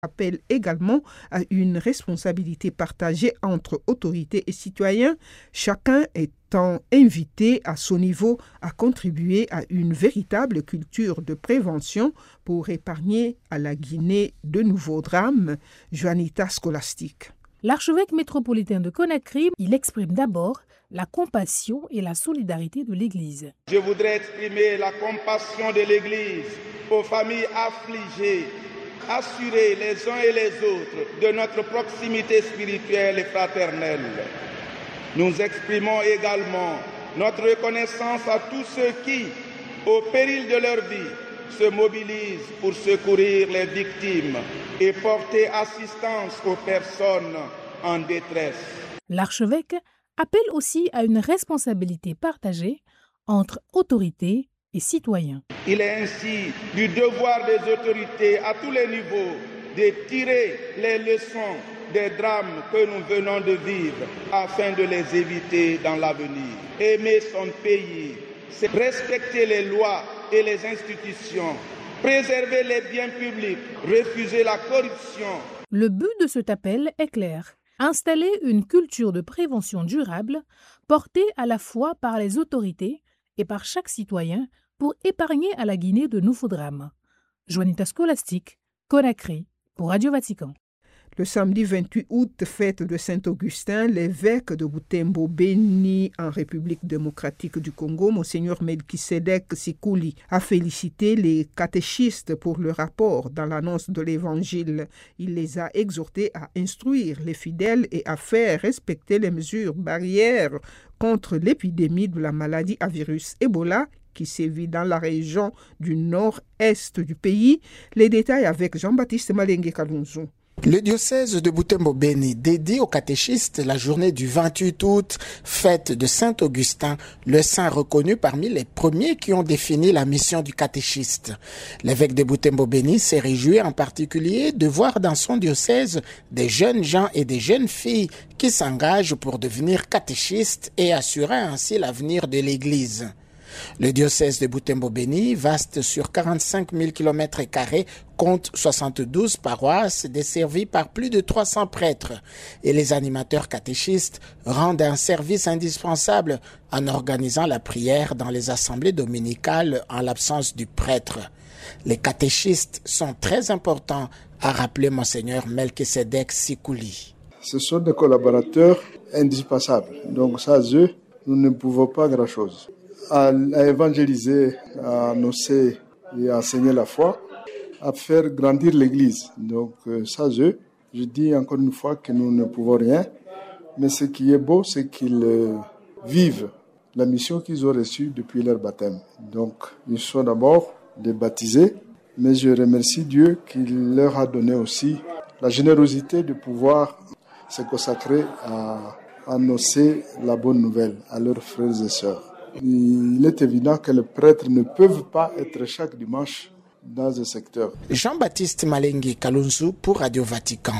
appelle également à une responsabilité partagée entre autorités et citoyens, chacun étant invité à son niveau à contribuer à une véritable culture de prévention pour épargner à la Guinée de nouveaux drames. Juanita Scholastique. L'archevêque métropolitain de Conakry, il exprime d'abord la compassion et la solidarité de l'Église. Je voudrais exprimer la compassion de l'Église aux familles affligées, assurer les uns et les autres de notre proximité spirituelle et fraternelle. Nous exprimons également notre reconnaissance à tous ceux qui, au péril de leur vie, se mobilisent pour secourir les victimes et porter assistance aux personnes en détresse. L'archevêque appelle aussi à une responsabilité partagée entre autorités et citoyens. Il est ainsi du devoir des autorités à tous les niveaux de tirer les leçons des drames que nous venons de vivre afin de les éviter dans l'avenir. Aimer son pays, c'est respecter les lois et les institutions, préserver les biens publics, refuser la corruption. Le but de cet appel est clair: installer une culture de prévention durable portée à la fois par les autorités et par chaque citoyen pour épargner à la Guinée de nouveaux drames. Juanita Scholastique, Conakry, pour Radio Vatican. Le samedi 28 août, fête de Saint-Augustin, l'évêque de Butembo Beni en République démocratique du Congo, Monseigneur Melchisedek Sikouli, a félicité les catéchistes pour le rapport dans l'annonce de l'Évangile. Il les a exhortés à instruire les fidèles et à faire respecter les mesures barrières contre l'épidémie de la maladie à virus Ebola qui sévit dans la région du nord-est du pays. Les détails avec Jean-Baptiste Malengue Kalunzu. Le diocèse de Butembo-Beni dédie aux catéchistes la journée du 28 août, fête de Saint-Augustin, le saint reconnu parmi les premiers qui ont défini la mission du catéchiste. L'évêque de Butembo-Beni s'est réjoui en particulier de voir dans son diocèse des jeunes gens et des jeunes filles qui s'engagent pour devenir catéchistes et assurer ainsi l'avenir de l'Église. Le diocèse de Butembo-Beni, vaste sur 45 000 km², compte 72 paroisses desservies par plus de 300 prêtres et les animateurs catéchistes rendent un service indispensable en organisant la prière dans les assemblées dominicales en l'absence du prêtre. Les catéchistes sont très importants, a rappelé Monseigneur Melchisedek Sikouli. Ce sont des collaborateurs indispensables, donc sans eux, nous ne pouvons pas grand-chose. À évangéliser, à annoncer et à enseigner la foi, à faire grandir l'Église. Donc, sans eux, je dis encore une fois que nous ne pouvons rien. Mais ce qui est beau, c'est qu'ils vivent la mission qu'ils ont reçue depuis leur baptême. Donc, ils sont d'abord des baptisés, mais je remercie Dieu qui leur a donné aussi la générosité de pouvoir se consacrer à annoncer la bonne nouvelle à leurs frères et sœurs. Il est évident que les prêtres ne peuvent pas être chaque dimanche dans un secteur. Jean-Baptiste Malengue Kalunzu pour Radio Vatican.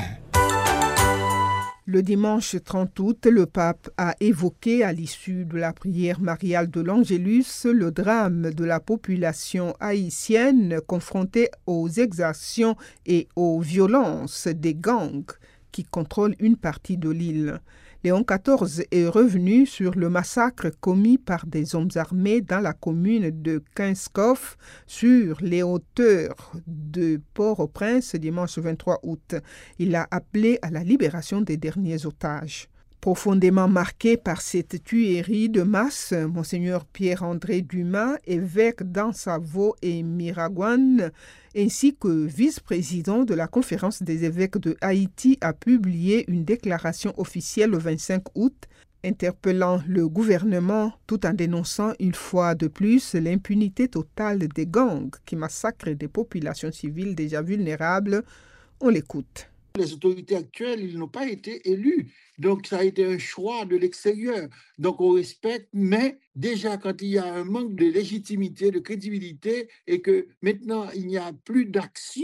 Le dimanche 30 août, le pape a évoqué à l'issue de la prière mariale de l'Angélus le drame de la population haïtienne confrontée aux exactions et aux violences des gangs qui contrôlent une partie de l'île. Léon XIV est revenu sur le massacre commis par des hommes armés dans la commune de Kinskov sur les hauteurs de Port-au-Prince dimanche 23 août. Il a appelé à la libération des derniers otages. Profondément marqué par cette tuerie de masse, Monseigneur Pierre-André Dumas, évêque d'Ansavo et Miragouane, ainsi que vice-président de la Conférence des évêques de Haïti, a publié une déclaration officielle le 25 août, interpellant le gouvernement tout en dénonçant une fois de plus l'impunité totale des gangs qui massacrent des populations civiles déjà vulnérables. On l'écoute. Les autorités actuelles, ils n'ont pas été élus. Donc, ça a été un choix de l'extérieur. Donc, on respecte, mais déjà, quand il y a un manque de légitimité, de crédibilité, et que maintenant, il n'y a plus d'action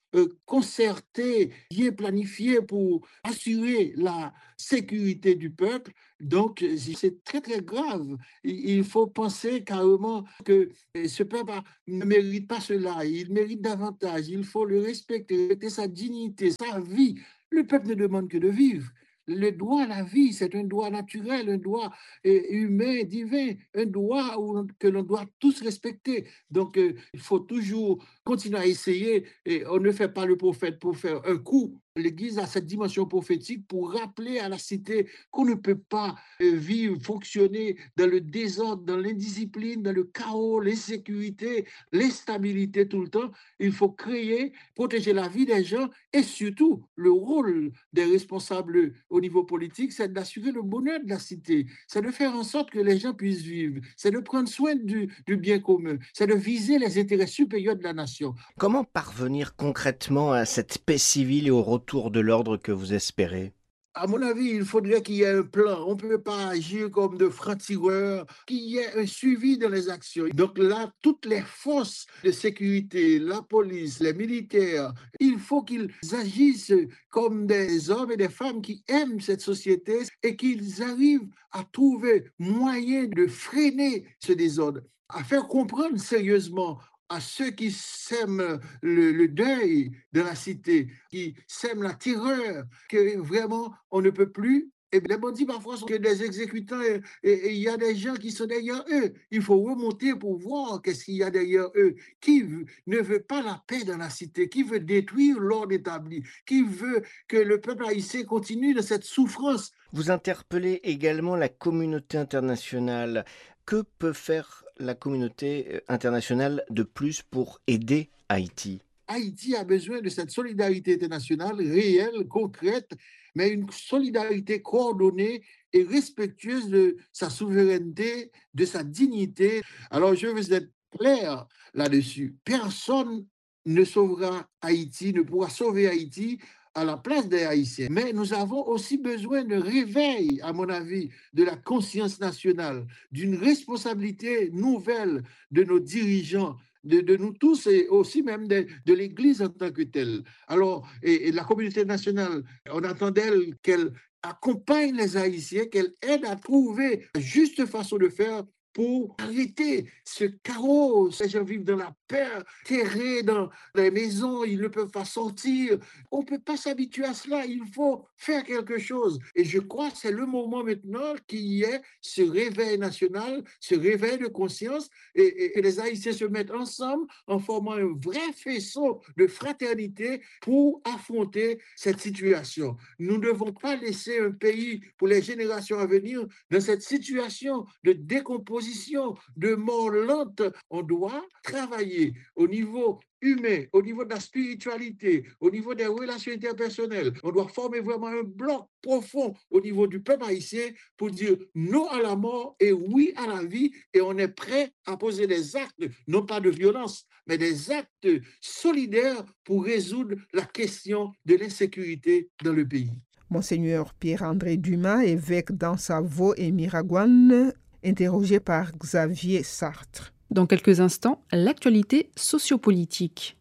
concerté, bien planifié pour assurer la sécurité du peuple. Donc, c'est très, très grave. Il faut penser carrément que ce peuple ne mérite pas cela. Il mérite davantage. Il faut le respecter sa dignité, sa vie. Le peuple ne demande que de vivre. Le droit à la vie, c'est un droit naturel, un droit humain, divin, un droit que l'on doit tous respecter. Donc, il faut toujours continuer à essayer. Et on ne fait pas le prophète pour faire un coup. L'Église a cette dimension prophétique pour rappeler à la cité qu'on ne peut pas vivre, fonctionner dans le désordre, dans l'indiscipline, dans le chaos, l'insécurité, l'instabilité tout le temps. Il faut créer, protéger la vie des gens et surtout le rôle des responsables au niveau politique, c'est d'assurer le bonheur de la cité, c'est de faire en sorte que les gens puissent vivre, c'est de prendre soin du bien commun, c'est de viser les intérêts supérieurs de la nation. Comment parvenir concrètement à cette paix civile et au retour de l'ordre que vous espérez ? À mon avis, il faudrait qu'il y ait un plan. On ne peut pas agir comme de francs-tireurs, qu'il y ait un suivi dans les actions. Donc là, toutes les forces de sécurité, la police, les militaires, il faut qu'ils agissent comme des hommes et des femmes qui aiment cette société et qu'ils arrivent à trouver moyen de freiner ce désordre, à faire comprendre sérieusement à ceux qui sèment le deuil de la cité, qui sèment la terreur, que vraiment on ne peut plus. Et les bandits parfois sont des exécutants et il y a des gens qui sont derrière eux. Il faut remonter pour voir qu'est-ce qu'il y a derrière eux. Qui ne veut pas la paix dans la cité, qui veut détruire l'ordre établi, qui veut que le peuple haïtien continue de cette souffrance. Vous interpellez également la communauté internationale. Que peut faire la communauté internationale de plus pour aider Haïti ? Haïti a besoin de cette solidarité internationale réelle, concrète, mais une solidarité coordonnée et respectueuse de sa souveraineté, de sa dignité. Alors, je veux être clair là-dessus. Personne ne sauvera Haïti, ne pourra sauver Haïti à la place des Haïtiens. Mais nous avons aussi besoin de réveil, à mon avis, de la conscience nationale, d'une responsabilité nouvelle de nos dirigeants, de nous tous et aussi même de l'Église en tant que telle. Alors, et la communauté nationale, on attend d'elle qu'elle accompagne les Haïtiens, qu'elle aide à trouver la juste façon de faire pour arrêter ce chaos. Les gens vivent dans la peur, terrés dans les maisons, ils ne peuvent pas sortir. On ne peut pas s'habituer à cela, il faut faire quelque chose. Et je crois que c'est le moment maintenant qu'il y ait ce réveil national, ce réveil de conscience, et les Haïtiens se mettent ensemble en formant un vrai faisceau de fraternité pour affronter cette situation. Nous ne devons pas laisser un pays pour les générations à venir dans cette situation de décomposition, de mort lente. On doit travailler au niveau humain, au niveau de la spiritualité, au niveau des relations interpersonnelles. On doit former vraiment un bloc profond au niveau du peuple haïtien pour dire non à la mort et oui à la vie, et on est prêt à poser des actes, non pas de violence, mais des actes solidaires pour résoudre la question de l'insécurité dans le pays. Monseigneur Pierre-André Dumas, évêque d'Ansavo et Miragouane, interrogé par Xavier Sartre. Dans quelques instants, l'actualité sociopolitique.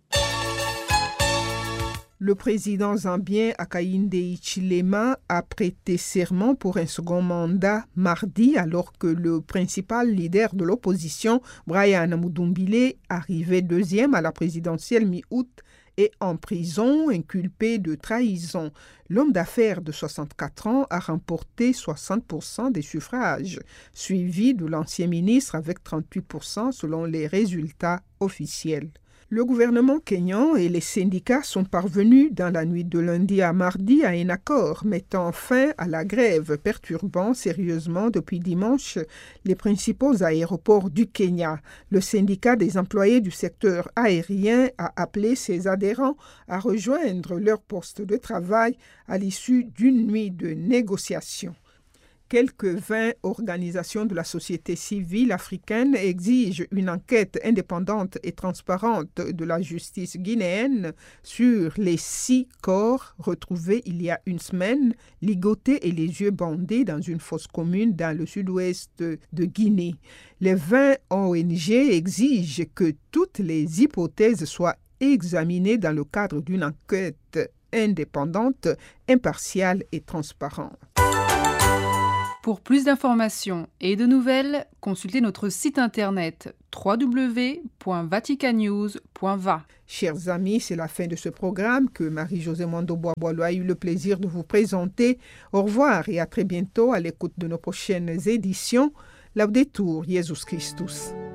Le président zambien Hakainde Hichilema a prêté serment pour un second mandat mardi, alors que le principal leader de l'opposition, Brian Mudumbilé, arrivé deuxième à la présidentielle mi-août, est en prison, inculpé de trahison. L'homme d'affaires de 64 ans a remporté 60% des suffrages, suivi de l'ancien ministre avec 38% selon les résultats officiels. Le gouvernement kényan et les syndicats sont parvenus dans la nuit de lundi à mardi à un accord mettant fin à la grève, perturbant sérieusement depuis dimanche les principaux aéroports du Kenya. Le syndicat des employés du secteur aérien a appelé ses adhérents à rejoindre leur poste de travail à l'issue d'une nuit de négociations. Quelques 20 organisations de la société civile africaine exigent une enquête indépendante et transparente de la justice guinéenne sur les 6 corps retrouvés il y a une semaine, ligotés et les yeux bandés dans une fosse commune dans le sud-ouest de Guinée. Les 20 ONG exigent que toutes les hypothèses soient examinées dans le cadre d'une enquête indépendante, impartiale et transparente. Pour plus d'informations et de nouvelles, consultez notre site internet www.vaticanews.va. Chers amis, c'est la fin de ce programme que Marie-Josée Mondo-Bois-Boileau a eu le plaisir de vous présenter. Au revoir et à très bientôt à l'écoute de nos prochaines éditions. Laudetur Jesus Christus.